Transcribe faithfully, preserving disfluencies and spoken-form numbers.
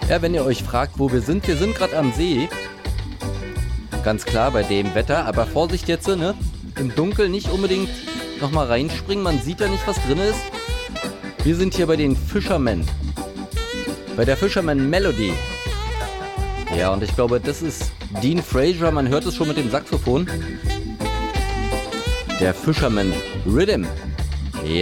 Ja, wenn ihr euch fragt, wo wir sind, wir sind gerade am See. Ganz klar bei dem Wetter, aber Vorsicht jetzt, ne? Im Dunkeln nicht unbedingt nochmal reinspringen, man sieht ja nicht, was drin ist. Wir sind hier bei den Fishermen. Bei der Fisherman Melody. Ja, und ich glaube, das ist Dean Fraser, man hört es schon mit dem Saxophon. Der Fisherman Rhythm.